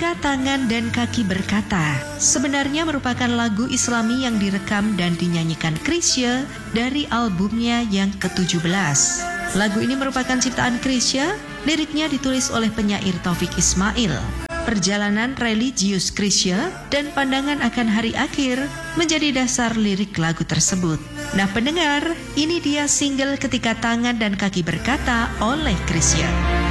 Ketika Tangan dan Kaki Berkata sebenarnya merupakan lagu Islami yang direkam dan dinyanyikan Chrisye dari albumnya yang ke-17. Lagu ini merupakan ciptaan Chrisye, liriknya ditulis oleh penyair Taufik Ismail. Perjalanan religius Chrisye dan pandangan akan hari akhir menjadi dasar lirik lagu tersebut. Nah pendengar, ini dia single Ketika Tangan dan Kaki Berkata oleh Chrisye.